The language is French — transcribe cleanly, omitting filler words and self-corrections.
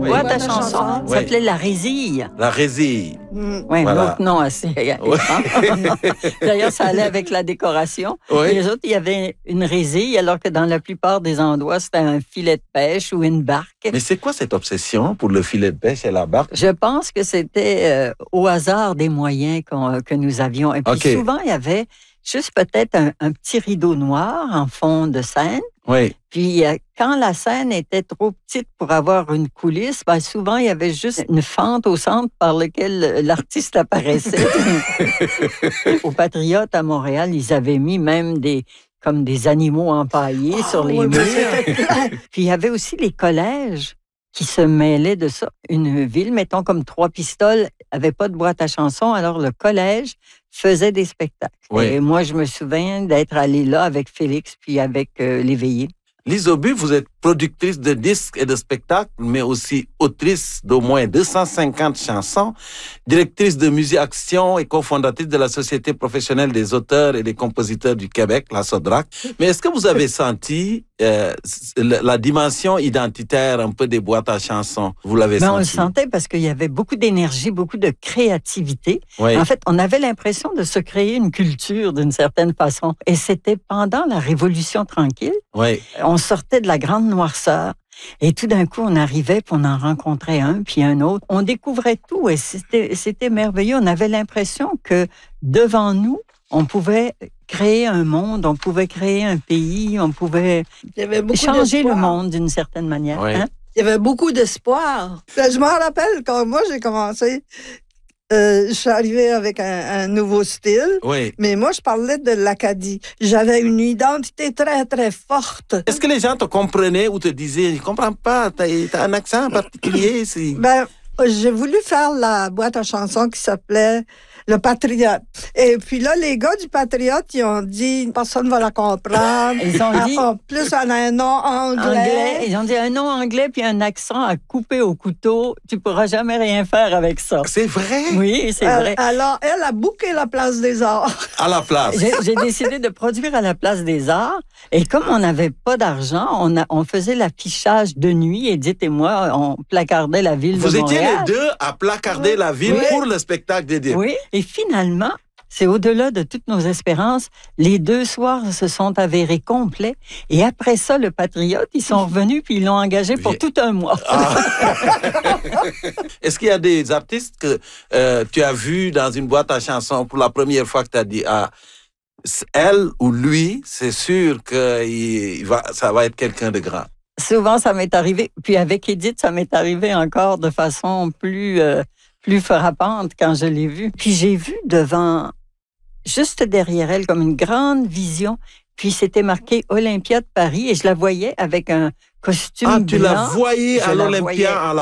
boîte à chansons. Ça s'appelait la Résille. La Résille. Oui, Voilà. un autre nom assez étrange. D'ailleurs, ça allait avec la décoration. Oui. Les autres, il y avait une résille, alors que dans la plupart des endroits, c'était un filet de pêche ou une barque. Mais c'est quoi cette obsession pour le filet de pêche et la barque? Je pense que c'était au hasard des moyens que nous avions. Et puis souvent, il y avait juste peut-être un petit rideau noir en fond de scène. Oui. Puis, quand la scène était trop petite pour avoir une coulisse, ben, souvent, il y avait juste une fente au centre par laquelle l'artiste apparaissait. Au Patriote à Montréal, ils avaient mis même comme des animaux empaillés sur les murs. Puis, il y avait aussi les collèges qui se mêlaient de ça. Une ville, mettons comme Trois-Pistoles, avait pas de boîte à chansons, alors le collège faisait des spectacles. Oui. Et moi, je me souviens d'être allée là avec Félix, puis avec l'éveillé. Lise Aubu, vous êtes productrice de disques et de spectacles, mais aussi autrice d'au moins 250 chansons, directrice de Musique Action et cofondatrice de la Société professionnelle des auteurs et des compositeurs du Québec, la SODRAC. Mais est-ce que vous avez senti la dimension identitaire un peu des boîtes à chansons? Vous l'avez senti? On le sentait parce qu'il y avait beaucoup d'énergie, beaucoup de créativité. Oui. En fait, on avait l'impression de se créer une culture d'une certaine façon. Et c'était pendant la Révolution tranquille. Oui. On sortait de la grande noirceur. Et tout d'un coup, on arrivait, puis on en rencontrait un, puis un autre. On découvrait tout et c'était merveilleux. On avait l'impression que devant nous, on pouvait créer un monde, on pouvait créer un pays, on pouvait changer le monde d'une certaine manière. Oui. Hein? Il y avait beaucoup d'espoir. Je me rappelle quand moi j'ai commencé, je suis arrivée avec un nouveau style, Oui. mais moi je parlais de l'Acadie. J'avais une identité très très forte. Est-ce que les gens te comprenaient ou te disaient, je comprends pas, t'as un accent particulier? Ben, j'ai voulu faire la boîte à chansons qui s'appelait Le Patriote. Et puis là, les gars du Patriote, ils ont dit, personne ne va la comprendre. Ils ont dit... En plus, on a un nom anglais. Ils ont dit un nom anglais puis un accent à couper au couteau. Tu pourras jamais rien faire avec ça. C'est vrai? Oui, c'est vrai. Alors, elle a booké la Place des Arts. À la place. J'ai décidé de produire à la Place des Arts. Et comme on n'avait pas d'argent, on faisait l'affichage de nuit. Edith et moi, on placardait la ville de Montréal. Vous étiez les deux à placarder la ville pour le spectacle d'Edith. Oui. Et finalement, c'est au-delà de toutes nos espérances. Les 2 soirs se sont avérés complets. Et après ça, le Patriote, ils sont revenus puis ils l'ont engagé pour tout un mois. Ah. Est-ce qu'il y a des artistes que tu as vus dans une boîte à chansons pour la première fois que tu as dit, elle ou lui, c'est sûr que ça va être quelqu'un de grand? Souvent, ça m'est arrivé. Puis avec Edith, ça m'est arrivé encore de façon plus frappante quand je l'ai vue. Puis j'ai vu juste derrière elle, comme une grande vision. Puis c'était marqué Olympia de Paris et je la voyais avec un costume blanc. Tu la voyais à l'Olympia